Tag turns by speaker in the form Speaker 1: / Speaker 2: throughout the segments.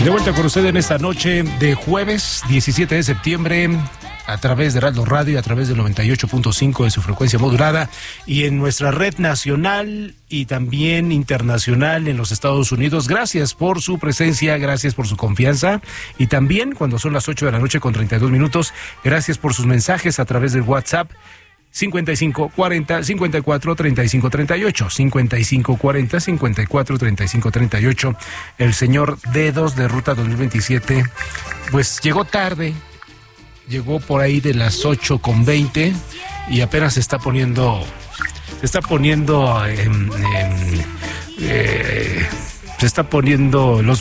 Speaker 1: De vuelta con usted en esta noche de jueves 17 de septiembre a través de Heraldo Radio, a través del 98.5 de su frecuencia modulada y en nuestra red nacional y también internacional en los Estados Unidos. Gracias por su presencia, gracias por su confianza y también cuando son las 8 de la noche con 32 minutos, gracias por sus mensajes a través del WhatsApp 55 40 54 35 38, 55 40 54 35 38. El señor Dedos de Ruta 2027 pues llegó tarde, llegó por ahí de las 8:20 y apenas se está poniendo los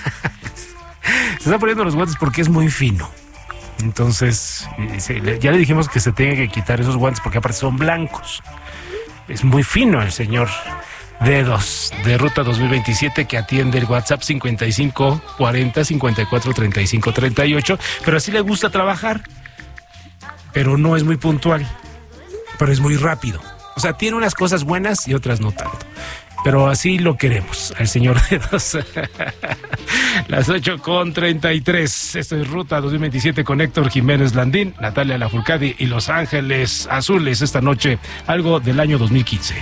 Speaker 1: guantes porque es muy fino. Entonces, ya le dijimos que se tenga que quitar esos guantes porque aparte son blancos. Es muy fino el señor Dedos de Ruta 2027 que atiende el WhatsApp 55 40 54 35 38, pero así le gusta trabajar, pero no es muy puntual, pero es muy rápido. O sea, tiene unas cosas buenas y otras no tanto. Pero así lo queremos, al señor Dedos. Las 8:33. Esto es Ruta 2027 con Héctor Jiménez Landín, Natalia Lafourcade y Los Ángeles Azules. Esta noche, algo del año 2015.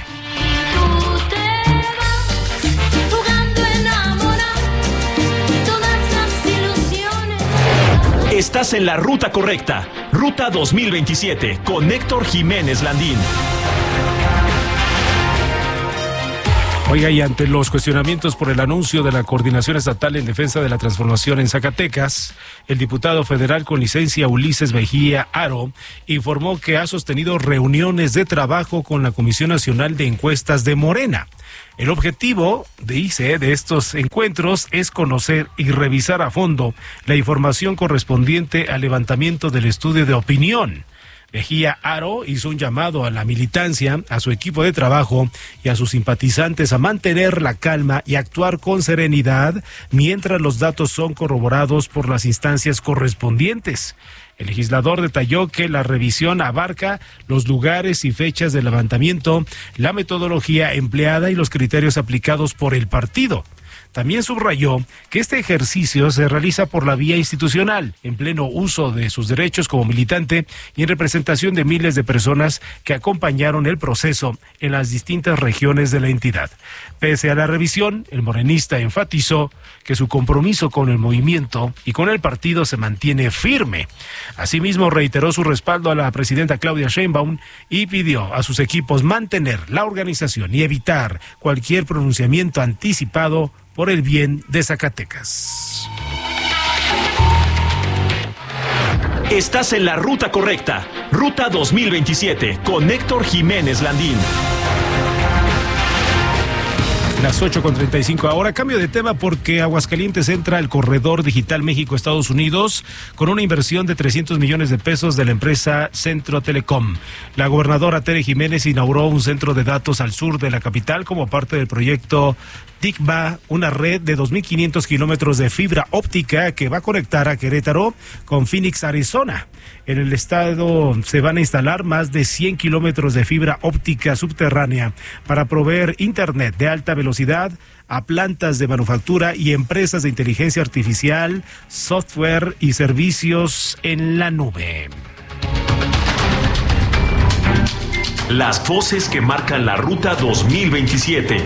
Speaker 2: Estás en la ruta correcta. Ruta 2027 con Héctor Jiménez Landín.
Speaker 1: Oiga, y ante los cuestionamientos por el anuncio de la Coordinación Estatal en Defensa de la Transformación en Zacatecas, el diputado federal con licencia Ulises Mejía Aro informó que ha sostenido reuniones de trabajo con la Comisión Nacional de Encuestas de Morena. El objetivo, dice, de estos encuentros es conocer y revisar a fondo la información correspondiente al levantamiento del estudio de opinión. Mejía Aro hizo un llamado a la militancia, a su equipo de trabajo y a sus simpatizantes a mantener la calma y actuar con serenidad mientras los datos son corroborados por las instancias correspondientes. El legislador detalló que la revisión abarca los lugares y fechas de levantamiento, la metodología empleada y los criterios aplicados por el partido. También subrayó que este ejercicio se realiza por la vía institucional, en pleno uso de sus derechos como militante y en representación de miles de personas que acompañaron el proceso en las distintas regiones de la entidad. Pese a la revisión, el morenista enfatizó que su compromiso con el movimiento y con el partido se mantiene firme. Asimismo, reiteró su respaldo a la presidenta Claudia Sheinbaum y pidió a sus equipos mantener la organización y evitar cualquier pronunciamiento anticipado por el bien de Zacatecas.
Speaker 2: Estás en la ruta correcta. Ruta 2027 con Héctor Jiménez Landín.
Speaker 1: Las 8:35. Ahora cambio de tema porque Aguascalientes entra al corredor digital México-Estados Unidos con una inversión de 300 millones de pesos de la empresa Centro Telecom. La gobernadora Tere Jiménez inauguró un centro de datos al sur de la capital como parte del proyecto TICBA, una red de 2.500 kilómetros de fibra óptica que va a conectar a Querétaro con Phoenix, Arizona. En el estado se van a instalar más de 100 kilómetros de fibra óptica subterránea para proveer internet de alta velocidad a plantas de manufactura y empresas de inteligencia artificial, software y servicios en la nube.
Speaker 2: Las voces que marcan la Ruta 2027.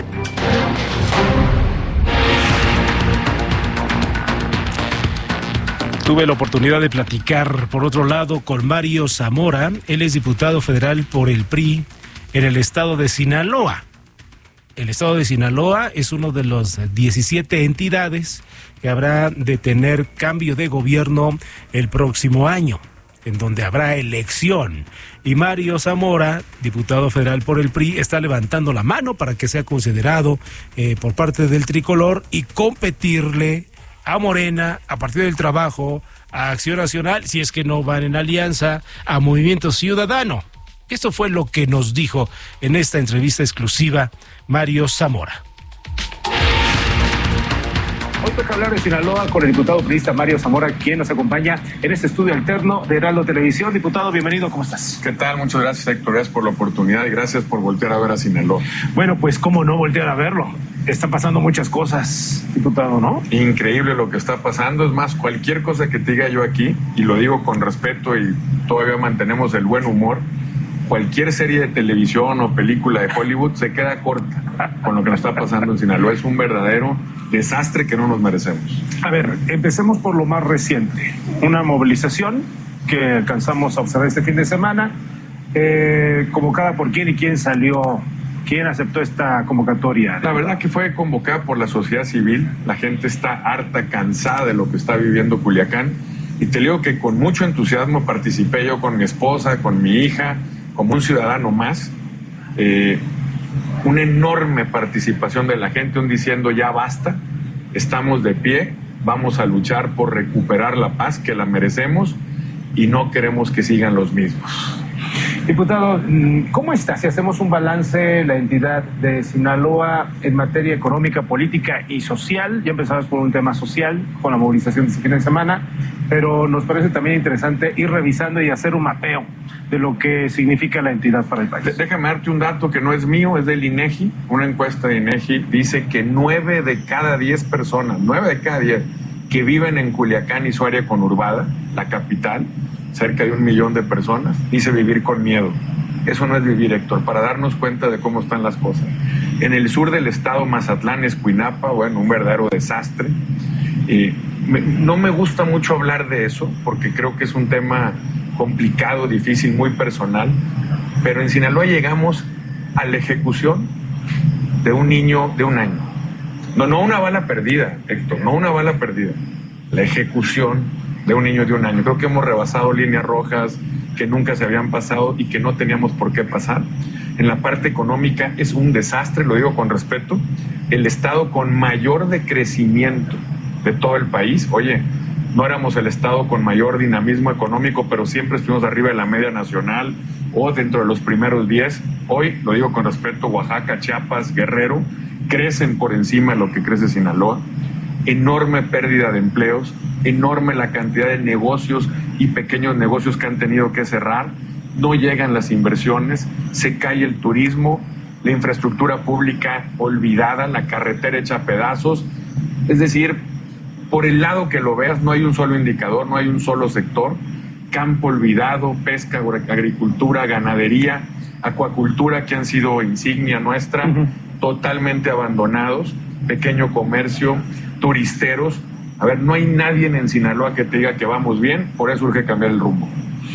Speaker 1: Tuve la oportunidad de platicar, por otro lado, con Mario Zamora. Él es diputado federal por el PRI en el estado de Sinaloa. El estado de Sinaloa es uno de los 17 entidades que habrá de tener cambio de gobierno el próximo año, en donde habrá elección. Y Mario Zamora, diputado federal por el PRI, está levantando la mano para que sea considerado por parte del tricolor y competirle a Morena, a Partido del Trabajo, a Acción Nacional, si es que no van en alianza, a Movimiento Ciudadano. Esto fue lo que nos dijo en esta entrevista exclusiva Mario Zamora. toca hablar de Sinaloa con el diputado priista Mario Zamora, quien nos acompaña en este estudio alterno de Heraldo Televisión. Diputado, bienvenido, ¿cómo estás?
Speaker 3: ¿Qué tal? Muchas gracias, Héctor. Gracias por la oportunidad y gracias por voltear a ver a Sinaloa.
Speaker 1: Bueno, pues cómo no voltear a verlo. Están pasando muchas cosas, diputado, ¿no?
Speaker 3: Increíble lo que está pasando. Es más, cualquier cosa que te diga yo aquí, y lo digo con respeto y todavía mantenemos el buen humor, cualquier serie de televisión o película de Hollywood se queda corta con lo que nos está pasando en Sinaloa. Es un verdadero desastre que no nos merecemos.
Speaker 1: A ver, empecemos por lo más reciente. Una movilización que alcanzamos a observar este fin de semana, convocada por quién y quién salió, quién aceptó esta convocatoria.
Speaker 3: La verdad que fue convocada por la sociedad civil. La gente está harta, cansada de lo que está viviendo Culiacán. Y te digo que con mucho entusiasmo participé yo con mi esposa, con mi hija, como un ciudadano más. Una enorme participación de la gente, diciendo ya basta, estamos de pie, vamos a luchar por recuperar la paz que la merecemos y no queremos que sigan los mismos.
Speaker 1: Diputado, ¿cómo está? Si hacemos un balance, la entidad de Sinaloa en materia económica, política y social, ya empezamos por un tema social con la movilización de este fin de semana, pero nos parece también interesante ir revisando y hacer un mapeo de lo que significa la entidad para el país.
Speaker 3: Déjame darte un dato que no es mío, es del INEGI. Una encuesta de INEGI dice que 9 de cada 10 personas, 9 de cada 10 que viven en Culiacán y su área conurbada, la capital, cerca de 1 millón de personas, dice vivir con miedo. Eso no es vivir, Héctor, para darnos cuenta de cómo están las cosas. En el sur del estado, Mazatlán, Escuinapa, bueno, un verdadero desastre. No me gusta mucho hablar de eso, porque creo que es un tema complicado, difícil, muy personal, pero en Sinaloa llegamos a la ejecución de un niño de 1 año. No una bala perdida, Héctor, no una bala perdida. La ejecución de un niño de 1 año. Creo que hemos rebasado líneas rojas que nunca se habían pasado y que no teníamos por qué pasar. En la parte económica es un desastre, lo digo con respeto. El estado con mayor decrecimiento de todo el país. Oye, no éramos el estado con mayor dinamismo económico, pero siempre estuvimos arriba de la media nacional o dentro de los primeros 10. Hoy, lo digo con respeto, Oaxaca, Chiapas, Guerrero, crecen por encima de lo que crece Sinaloa. Enorme pérdida de empleos, enorme la cantidad de negocios y pequeños negocios que han tenido que cerrar, no llegan las inversiones, se cae el turismo, la infraestructura pública olvidada, la carretera hecha a pedazos. Es decir, por el lado que lo veas, no hay un solo indicador, no hay un solo sector. Campo olvidado, pesca, agricultura, ganadería, acuacultura, que han sido insignia nuestra, totalmente abandonados, pequeño comercio, turisteros. A ver, no hay nadie en Sinaloa que te diga que vamos bien, por eso urge cambiar el rumbo.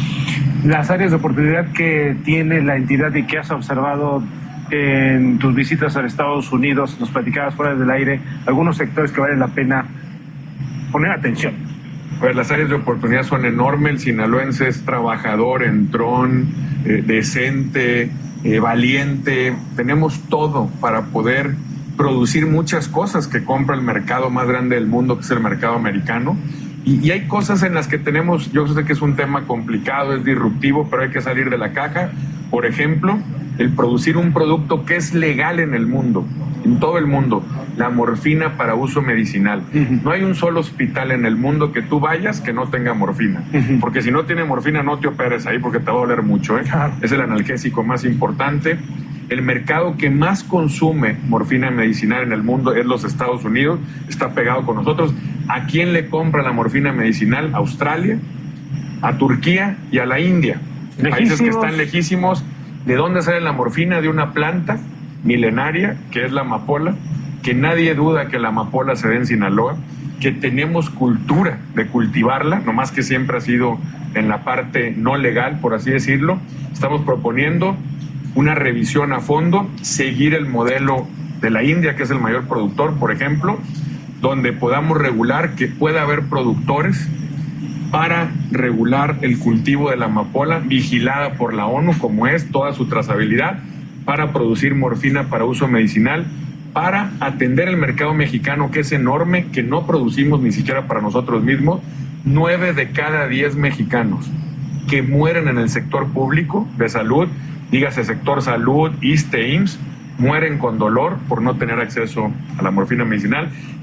Speaker 1: Las áreas de oportunidad que tiene la entidad y que has observado en tus visitas a Estados Unidos, nos platicabas fuera del aire, algunos sectores que vale la pena poner atención.
Speaker 3: Pues las áreas de oportunidad son enormes. El sinaloense es trabajador, entrón, decente, valiente. Tenemos todo para poder producir muchas cosas que compra el mercado más grande del mundo, que es el mercado americano. Y hay cosas en las que tenemos, yo sé que es un tema complicado, es disruptivo, pero hay que salir de la caja. Por ejemplo, el producir un producto que es legal en el mundo, en todo el mundo, la morfina para uso medicinal. No hay un solo hospital en el mundo que tú vayas que no tenga morfina, porque si no tiene morfina no te operes ahí porque te va a doler mucho, ¿eh? Es el analgésico más importante. El mercado que más consume morfina medicinal en el mundo es los Estados Unidos, está pegado con nosotros. ¿A quién le compra la morfina medicinal? A Australia, a Turquía y a la India. Países que están lejísimos. ¿De dónde sale la morfina? De una planta milenaria que es la amapola, que nadie duda que la amapola se dé en Sinaloa, que tenemos cultura de cultivarla, nomás que siempre ha sido en la parte no legal, por así decirlo. Estamos proponiendo una revisión a fondo, seguir el modelo de la India, que es el mayor productor, por ejemplo, donde podamos regular que pueda haber productores para regular el cultivo de la amapola, vigilada por la ONU, como es toda su trazabilidad, para producir morfina para uso medicinal, para atender el mercado mexicano, que es enorme, que no producimos ni siquiera para nosotros mismos. 9 de cada 10 mexicanos que mueren en el sector público de salud, dígase sector salud, ISSSTE, IMSS, mueren con dolor por no tener acceso a la morfina medicinal.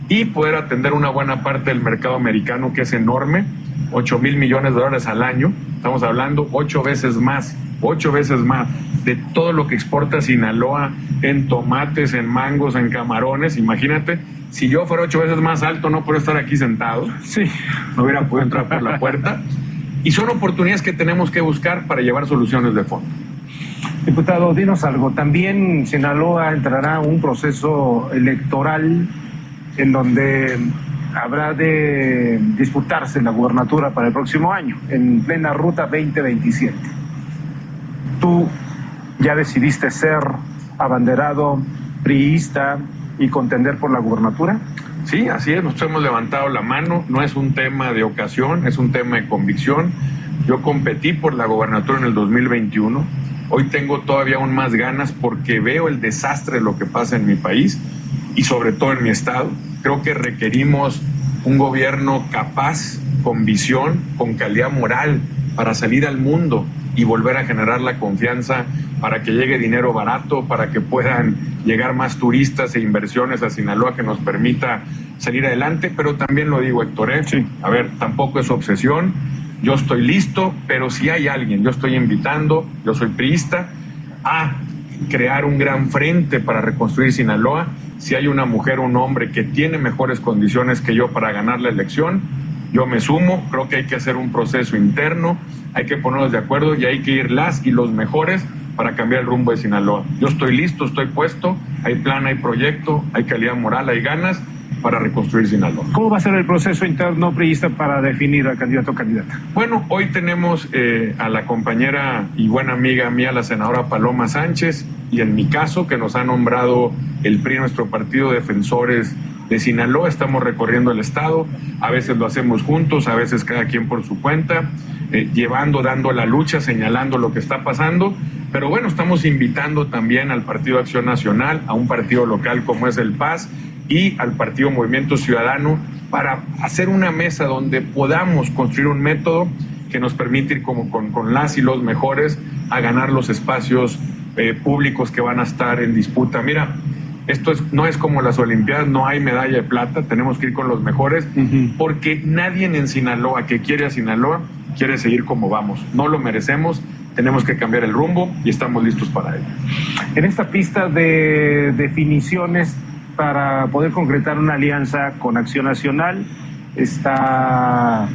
Speaker 3: y poder atender una buena parte del mercado americano, que es enorme, $8,000 millones al año. Estamos hablando 8 veces más de todo lo que exporta Sinaloa en tomates, en mangos, en camarones. Imagínate, si yo fuera 8 veces más alto, no puedo estar aquí sentado.
Speaker 1: Sí.
Speaker 3: No hubiera podido entrar por la puerta. Y son oportunidades que tenemos que buscar para llevar soluciones de fondo.
Speaker 4: Diputado, dinos algo. También Sinaloa entrará a un proceso electoral en donde habrá de disputarse la gubernatura para el próximo año, en plena ruta 2027. ¿Tú ya decidiste ser abanderado priista y contender por la gubernatura?
Speaker 3: Sí, así es, nosotros hemos levantado la mano, no es un tema de ocasión, es un tema de convicción. Yo competí por la gubernatura en el 2021, hoy tengo todavía aún más ganas porque veo el desastre de lo que pasa en mi país y sobre todo en mi estado. Creo que requerimos un gobierno capaz, con visión, con calidad moral, para salir al mundo y volver a generar la confianza para que llegue dinero barato, para que puedan llegar más turistas e inversiones a Sinaloa que nos permita salir adelante. Pero también lo digo, Héctor,
Speaker 4: Sí.
Speaker 3: A ver, tampoco es obsesión, yo estoy listo, pero si hay alguien, yo estoy invitando, yo soy priista, a crear un gran frente para reconstruir Sinaloa. Si hay una mujer o un hombre que tiene mejores condiciones que yo para ganar la elección, yo me sumo. Creo que hay que hacer un proceso interno, hay que ponernos de acuerdo y hay que ir las y los mejores para cambiar el rumbo de Sinaloa. Yo estoy listo, estoy puesto, hay plan, hay proyecto, hay calidad moral, hay ganas para reconstruir Sinaloa.
Speaker 4: ¿Cómo va a ser el proceso interno priista para definir al candidato o candidata?
Speaker 3: Bueno, hoy tenemos a la compañera y buena amiga mía, la senadora Paloma Sánchez, y en mi caso, que nos ha nombrado el PRI, nuestro partido, defensores de Sinaloa. Estamos recorriendo el estado, a veces lo hacemos juntos, a veces cada quien por su cuenta, dando la lucha, señalando lo que está pasando. Pero bueno, estamos invitando también al Partido Acción Nacional, a un partido local como es el PAS, y al Partido Movimiento Ciudadano, para hacer una mesa donde podamos construir un método que nos permite ir como con las y los mejores a ganar los espacios públicos que van a estar en disputa. Mira, no es como las Olimpiadas, no hay medalla de plata, tenemos que ir con los mejores, porque nadie en Sinaloa que quiere a Sinaloa quiere seguir como vamos. No lo merecemos, tenemos que cambiar el rumbo y estamos listos para ello.
Speaker 4: En esta pista de definiciones para poder concretar una alianza con Acción Nacional, está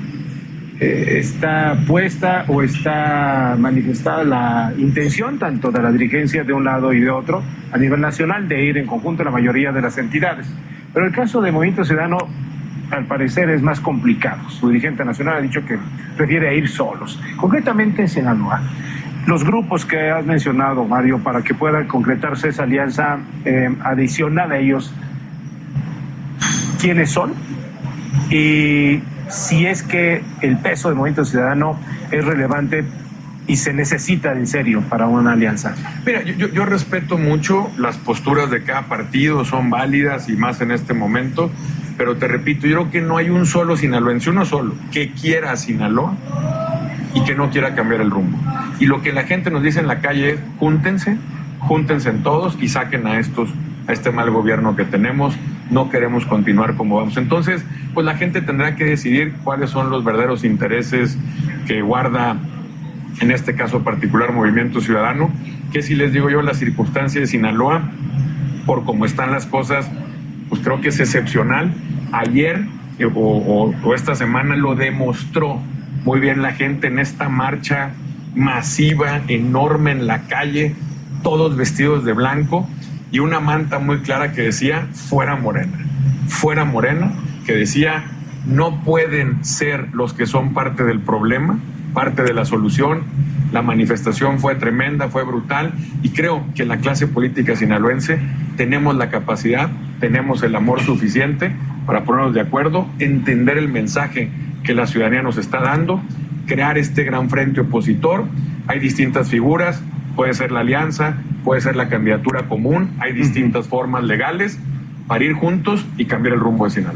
Speaker 4: puesta o está manifestada la intención tanto de la dirigencia de un lado y de otro a nivel nacional de ir en conjunto la mayoría de las entidades. Pero el caso de Movimiento Ciudadano, al parecer, es más complicado. Su dirigente nacional ha dicho que prefiere ir solos. Concretamente en Sinaloa, los grupos que has mencionado, Mario, para que pueda concretarse esa alianza adicional a ellos, ¿quiénes son? Y si es que el peso del Movimiento Ciudadano es relevante y se necesita en serio para una alianza.
Speaker 3: Mira, yo respeto mucho las posturas de cada partido, son válidas y más en este momento, pero te repito, yo creo que no hay un solo sinaloense, uno solo, que quiera a Sinaloa y que no quiera cambiar el rumbo. Y lo que la gente nos dice en la calle es: júntense en todos y saquen a este mal gobierno que tenemos. No queremos continuar como vamos. Entonces, pues la gente tendrá que decidir cuáles son los verdaderos intereses que guarda, en este caso particular, Movimiento Ciudadano, que si les digo yo, la circunstancia de Sinaloa, por cómo están las cosas, pues creo que es excepcional. Ayer o esta semana lo demostró muy bien la gente en esta marcha masiva, enorme en la calle, todos vestidos de blanco, y una manta muy clara que decía: fuera Morena, que decía: no pueden ser los que son parte del problema, parte de la solución. La manifestación fue tremenda, fue brutal, y creo que la clase política sinaloense tenemos la capacidad, tenemos el amor suficiente para ponernos de acuerdo, entender el mensaje que la ciudadanía nos está dando, crear este gran frente opositor. Hay distintas figuras, puede ser la alianza, puede ser la candidatura común, hay distintas formas legales para ir juntos y cambiar el rumbo de Sinaloa.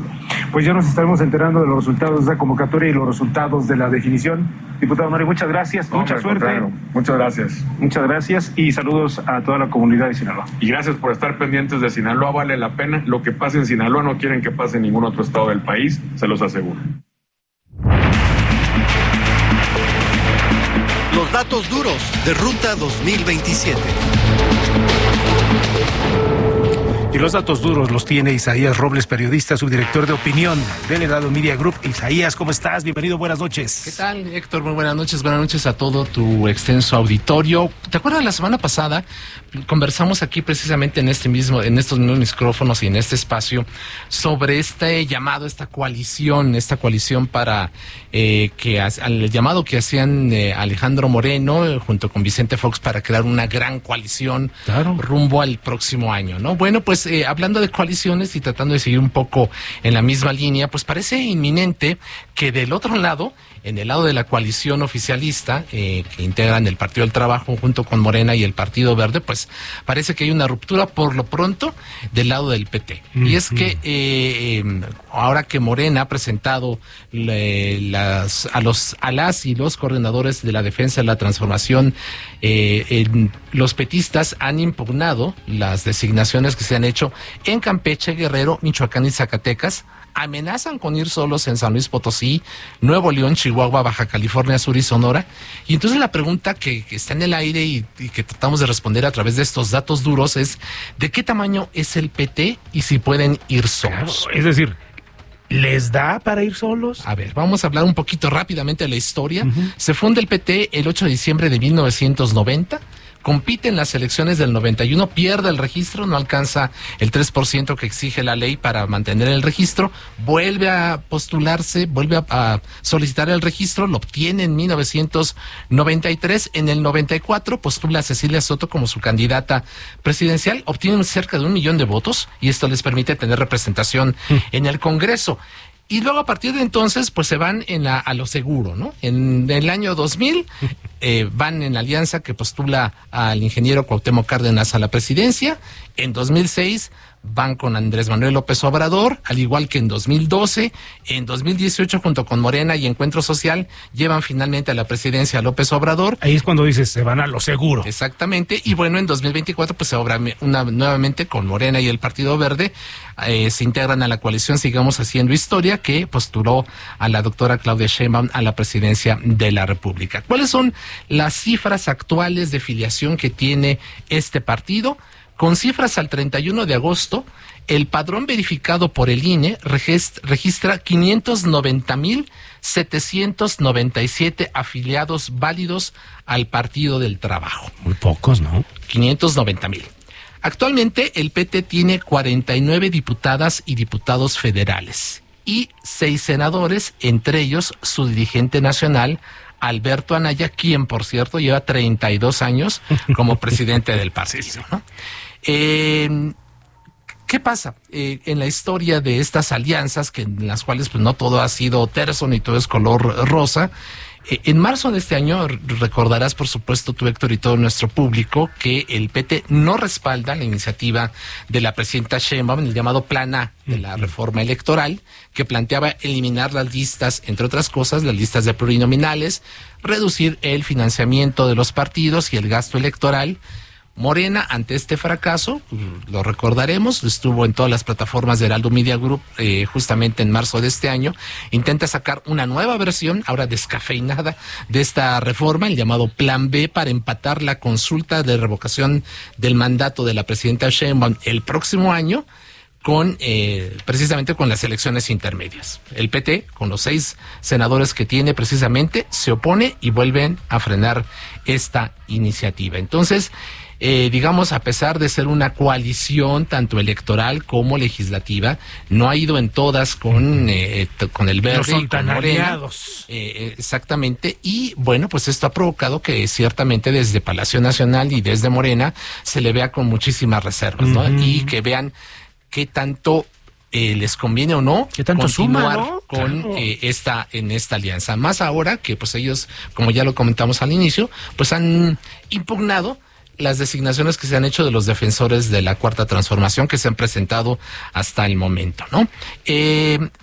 Speaker 4: pues ya nos estaremos enterando de los resultados de la convocatoria y los resultados de la definición. Diputado Nori, muchas gracias, mucha suerte.
Speaker 3: Claro. Muchas gracias.
Speaker 4: Muchas gracias y saludos a toda la comunidad de Sinaloa.
Speaker 3: Y gracias por estar pendientes de Sinaloa, vale la pena. Lo que pase en Sinaloa no quieren que pase en ningún otro estado del país, se los aseguro.
Speaker 5: Los datos duros de Ruta 2027.
Speaker 1: Y los datos duros los tiene Isaías Robles, periodista, subdirector de opinión del Heraldo Media Group. Isaías, ¿cómo estás? Bienvenido, buenas noches.
Speaker 6: ¿Qué tal, Héctor? Muy buenas noches a todo tu extenso auditorio. ¿Te acuerdas la semana pasada? Conversamos aquí precisamente en estos mismos micrófonos y en este espacio sobre este llamado, esta coalición para al llamado que hacían Alejandro Moreno junto con Vicente Fox para crear una gran coalición rumbo al próximo año, ¿no? Bueno, pues hablando de coaliciones y tratando de seguir un poco en la misma línea, pues parece inminente que del otro lado, en el lado de la coalición oficialista, que integran el Partido del Trabajo junto con Morena y el Partido Verde, pues parece que hay una ruptura por lo pronto del lado del PT. Y es que ahora que Morena ha presentado a las y los coordinadores de la defensa de la transformación, los petistas han impugnado las designaciones que se han hecho en Campeche, Guerrero, Michoacán y Zacatecas. Amenazan con ir solos en San Luis Potosí, Nuevo León, Chihuahua, Baja California Sur y Sonora. Y entonces la pregunta que está en el aire y que tratamos de responder a través de estos datos duros es: ¿de qué tamaño es el PT y si pueden ir solos?
Speaker 1: Claro, es decir, ¿les da para ir solos?
Speaker 6: A ver, vamos a hablar un poquito rápidamente de la historia. Se funda el PT el 8 de diciembre de 1990. Compite en las elecciones del 91, pierde el registro, no alcanza el 3% que exige la ley para mantener el registro, vuelve a postularse, vuelve a solicitar el registro, lo obtiene en 1993, en el 94 postula a Cecilia Soto como su candidata presidencial, obtienen cerca de 1 millón de votos y esto les permite tener representación en el Congreso. Y luego a partir de entonces, pues se van a lo seguro, ¿no? En el año 2000 van en la alianza que postula al ingeniero Cuauhtémoc Cárdenas a la presidencia. En 2006 van con Andrés Manuel López Obrador, al igual que en 2012. En 2018, junto con Morena y Encuentro Social, llevan finalmente a la presidencia a López Obrador.
Speaker 1: Ahí es cuando dices, se van a lo seguro.
Speaker 6: Exactamente. Y bueno, en 2024, pues se obra nuevamente con Morena y el Partido Verde. Se integran a la coalición Sigamos Haciendo Historia, que postuló a la doctora Claudia Sheinbaum a la presidencia de la República. ¿Cuáles son las cifras actuales de filiación que tiene este partido? Con cifras al 31 de agosto, el padrón verificado por el INE registra 590,797 afiliados válidos al Partido del Trabajo.
Speaker 1: Muy pocos, ¿no?
Speaker 6: 590,000. Actualmente el PT tiene 49 diputadas y diputados federales y 6 senadores, entre ellos su dirigente nacional, Alberto Anaya, quien por cierto lleva 32 años como presidente del partido, ¿no? ¿Qué pasa en la historia de estas alianzas, en las cuales pues no todo ha sido terso ni todo es color rosa? En marzo de este año, recordarás por supuesto tú, Héctor, y todo nuestro público, que el PT no respalda la iniciativa de la presidenta Sheinbaum, el llamado Plan A de la reforma electoral, que planteaba eliminar las listas, entre otras cosas, las listas de plurinominales, reducir el financiamiento de los partidos y el gasto electoral. Morena, ante este fracaso, lo recordaremos, estuvo en todas las plataformas de Heraldo Media Group justamente en marzo de este año, intenta sacar una nueva versión, ahora descafeinada, de esta reforma, el llamado Plan B, para empatar la consulta de revocación del mandato de la presidenta Sheinbaum el próximo año, precisamente con las elecciones intermedias. El PT, con los 6 senadores que tiene precisamente, se opone y vuelven a frenar esta iniciativa. Entonces, digamos, a pesar de ser una coalición tanto electoral como legislativa, no ha ido en todas con el Verde.
Speaker 1: No son tan
Speaker 6: aliados. Exactamente. Y bueno, pues esto ha provocado que ciertamente desde Palacio Nacional y desde Morena se le vea con muchísimas reservas, ¿no? Y que vean qué tanto les conviene o no
Speaker 1: ¿qué tanto
Speaker 6: continuar
Speaker 1: suma, ¿no?
Speaker 6: con
Speaker 1: Claro.
Speaker 6: esta alianza. Más ahora que pues ellos, como ya lo comentamos al inicio, pues han impugnado las designaciones que se han hecho de los defensores de la Cuarta Transformación que se han presentado hasta el momento, ¿no?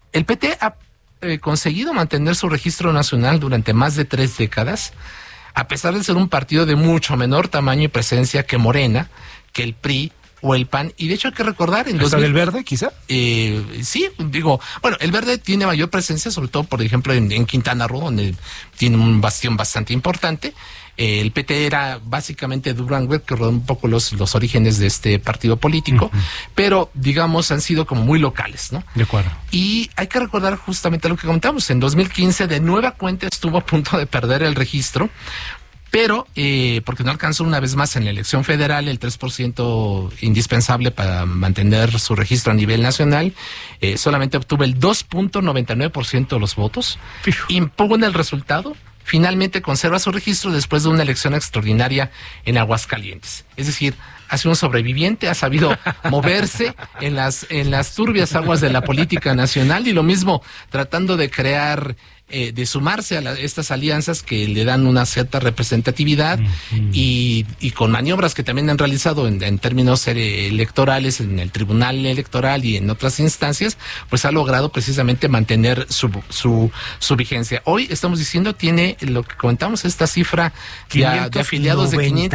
Speaker 6: El PT ha conseguido mantener su registro nacional durante más de 3 décadas, a pesar de ser un partido de mucho menor tamaño y presencia que Morena, que el PRI o el PAN, y de hecho hay que recordar en
Speaker 1: ¿Hasta del Verde, quizá?
Speaker 6: Sí, digo, bueno, el Verde tiene mayor presencia, sobre todo, por ejemplo, en Quintana Roo, donde tiene un bastión bastante importante. El PT era básicamente Durango, que rodó un poco los orígenes de este partido político, pero, digamos, han sido como muy locales, ¿no?
Speaker 1: De acuerdo.
Speaker 6: Y hay que recordar justamente lo que comentamos. En 2015, de nueva cuenta, estuvo a punto de perder el registro, pero porque no alcanzó una vez más en la elección federal el 3% indispensable para mantener su registro a nivel nacional, solamente obtuvo el 2.99% de los votos, impugna el resultado, finalmente conserva su registro después de una elección extraordinaria en Aguascalientes. Es decir, ha sido un sobreviviente, ha sabido moverse en las turbias aguas de la política nacional, y lo mismo tratando de crear, de sumarse a estas alianzas que le dan una cierta representatividad, y con maniobras que también han realizado en términos electorales, en el Tribunal Electoral y en otras instancias, pues ha logrado precisamente mantener su vigencia. Hoy estamos diciendo, tiene lo que comentamos, esta cifra de afiliados de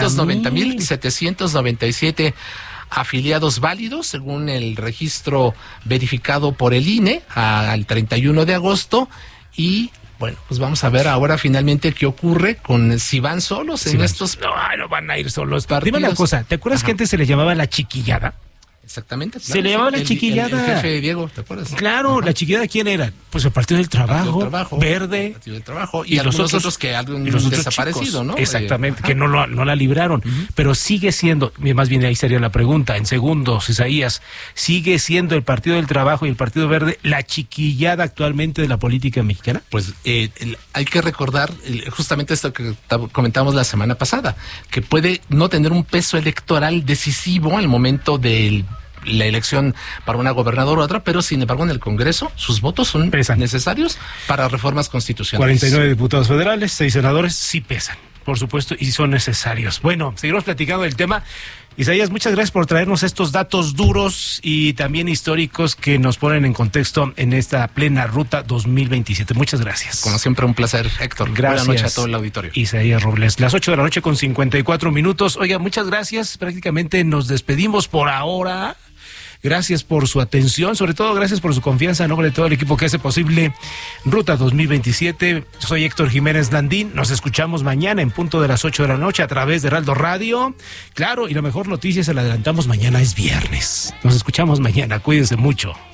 Speaker 6: 590,797 afiliados válidos, según el registro verificado por el INE al 31 de agosto. Y bueno, pues vamos a ver ahora finalmente qué ocurre con si van solos en estos.
Speaker 1: No van a ir solos.
Speaker 6: Partidos.
Speaker 1: Dime una cosa, ¿te acuerdas que antes se le llamaba la chiquillada?
Speaker 6: Exactamente. Claro,
Speaker 1: Se le llamaba la chiquillada.
Speaker 6: El jefe Diego, ¿te acuerdas?
Speaker 1: Claro, ¿la chiquillada quién era? Pues el Partido del Trabajo, Verde.
Speaker 6: El Partido del Trabajo y los otros que han desaparecido,
Speaker 1: chicos,
Speaker 6: ¿no?
Speaker 1: Exactamente, que no la libraron. Pero sigue siendo, más bien ahí sería la pregunta, en segundos, Isaías, ¿sigue siendo el Partido del Trabajo y el Partido Verde la chiquillada actualmente de la política mexicana?
Speaker 6: Pues hay que recordar justamente esto que comentamos la semana pasada, que puede no tener un peso electoral decisivo al momento de la elección para una gobernadora u otra, pero sin embargo en el Congreso sus votos son necesarios para reformas constitucionales.
Speaker 1: 49 diputados federales, 6 senadores, sí pesan, por supuesto, y son necesarios. Bueno, seguiremos platicando del tema. Isaías, muchas gracias por traernos estos datos duros y también históricos que nos ponen en contexto en esta plena ruta 2027. Muchas gracias.
Speaker 6: Como siempre, un placer, Héctor.
Speaker 1: Gracias.
Speaker 6: Buenas noches a todo el auditorio.
Speaker 1: Isaías Robles, las 8 de la noche con 54 minutos. Oiga, muchas gracias. Prácticamente nos despedimos por ahora. Gracias por su atención, sobre todo gracias por su confianza en nombre de todo el equipo que hace posible Ruta 2027. Soy Héctor Jiménez Landín. Nos escuchamos mañana en punto de las 8 de la noche a través de Heraldo Radio. Claro, y la mejor noticia se la adelantamos, mañana es viernes. Nos escuchamos mañana, cuídense mucho.